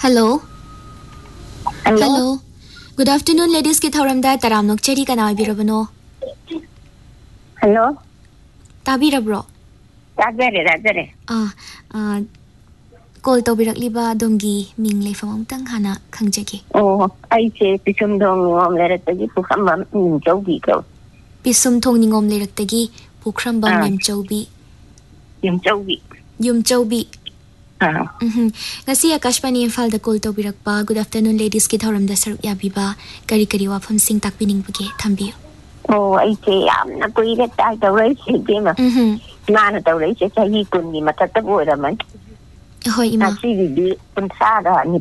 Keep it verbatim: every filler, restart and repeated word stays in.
Hello. Hello. Hello. Good afternoon, ladies. Ki thauramda taram nok cheri kana ibirabano. Hello. Tabirabro. Rajare, Rajare. Ah, ah, call to birakliba domgi ming leifam amtang hana khangjagi. Oh, I say Pisum Dong Om Leratagi Pukam in Jogi go. Pisum thong ningom leraktagi pukhrambam Ah. yam chaubi. In Jogi. Yum chaubi. Ah. Mhm. Ngasi Akashbani Imphal da call to birakpa. Good afternoon, ladies. Ki thauramda saruk yabiba. Kari kari wafam sing takpining bage thambiyo. Oh, I say I'm not going to die the race again. Mhm. Man at the race, I say he couldn't be Matata Woodman. Hoy ima. I see the Punsada and